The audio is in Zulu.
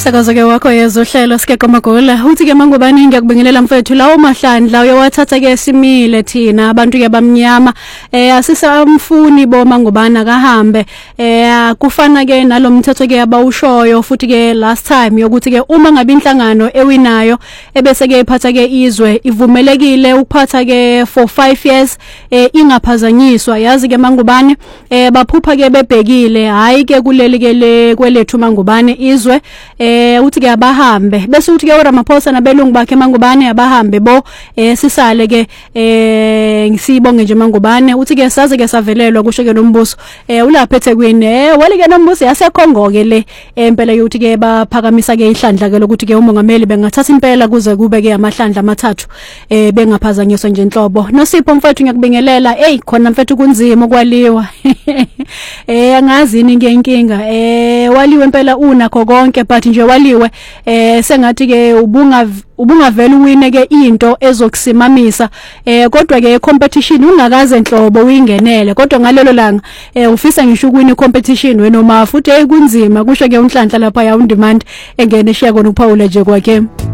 Umsakazo ke wakho yezohlelo Sikeka Magula uthi ke mangubani ngiyakubingelela mfethu lawo mahlandla uyawathatha ke simile thina abantu ke bamnyama asisamfuni bo mangubana kahambe kufana ke nalomthetho ke abawushoyo futhi ke last time yokuthi ke uma ngabe inhlangano ewinayo ebese ke iphatha ke izwe ivumelekile ukuphatha ke for 5 years ingaphazanyiswa yazi ke mangubani baphupha ke bebhekile hayi ke kuleli ke kwelethu mangubani izwe uthi ke abahambe bese uthi ke uRamaphosa nabelungu bakhe mangubane abahambe bo sisale ke ngisibonge nje mangubane uthi ke saze ke savelelwa kusho ke nombuso ulapha eThekwini wali ke nombuso yasekhongo ke le impela uthi ke baphakamisa ke ihlandla ke lokuthi ke umongameli bengathatha impela kuze kube ke amahlandla amathathu bengaphazanyiswa nje inhlobo Nosipho mfethu ngiyakubingelela khona mfethu kunzima kwaliwa angazi inkinga waliwe impela unakho konke but nje waliwe sengathi ke ubungavela uwine ke into ezokusimamisa kodwa ke competition ungakaze enhlobo uyingenele kodwa ngalelo langa ufisa ngisho ukwini competition wena noma futhi kunzima kusho ke unhlanhla lapha ya undemand engene eshiya kona uPaul nje kwakhe